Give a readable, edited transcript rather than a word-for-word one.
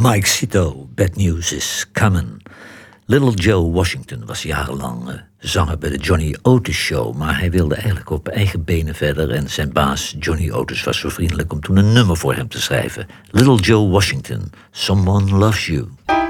Mike Cito, Bad News is Coming. Little Joe Washington was jarenlang zanger bij de Johnny Otis Show, maar hij wilde eigenlijk op eigen benen verder en zijn baas Johnny Otis was zo vriendelijk om toen een nummer voor hem te schrijven. Little Joe Washington, Someone Loves You.